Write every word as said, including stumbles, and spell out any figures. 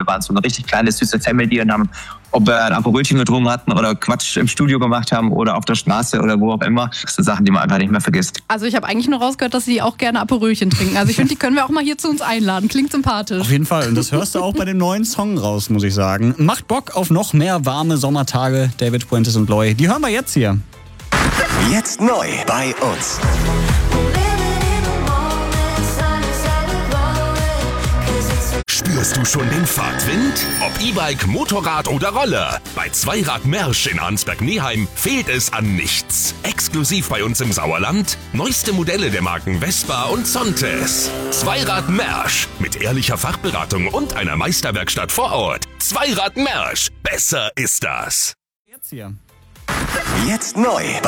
waren so eine richtig kleine, süße Family und haben, ob wir ein Aperolchen getrunken hatten oder Quatsch im Studio gemacht haben oder auf der Straße oder wo auch immer. Das sind Sachen, die man einfach nicht mehr vergisst. Also ich habe eigentlich nur rausgehört, dass Sie auch gerne Aperolchen trinken. Also ich finde, die können wir auch mal hier zu uns einladen. Klingt sympathisch. Auf jeden Fall. Und das hörst du auch bei dem neuen Song raus, muss ich sagen. Macht Bock auf noch mehr warme Sommertage. David Fuentes und Loy. Die hören wir jetzt hier. Jetzt neu bei uns. Spürst du schon den Fahrtwind? Ob E-Bike, Motorrad oder Roller. Bei Zweirad Mersch in Arnsberg-Neheim fehlt es an nichts. Exklusiv bei uns im Sauerland. Neueste Modelle der Marken Vespa und Sontes. Zweirad Mersch. Mit ehrlicher Fachberatung und einer Meisterwerkstatt vor Ort. Zweirad Mersch. Besser ist das. Jetzt hier. Jetzt neu